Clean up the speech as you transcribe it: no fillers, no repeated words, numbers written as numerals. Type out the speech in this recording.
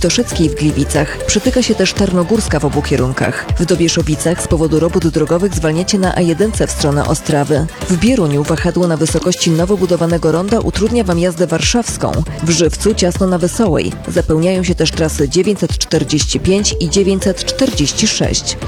Witoszeckiej w Gliwicach. Przytyka się też Tarnogórska w obu kierunkach. W Dobieszowicach z powodu robót drogowych zwalniacie na A1 w stronę Ostrawy. W Bieruniu wahadło na wysokości nowo budowanego ronda utrudnia Wam jazdę warszawską. W Żywcu ciasno na Wesołej. Zapełniają się też trasy 945 i 946.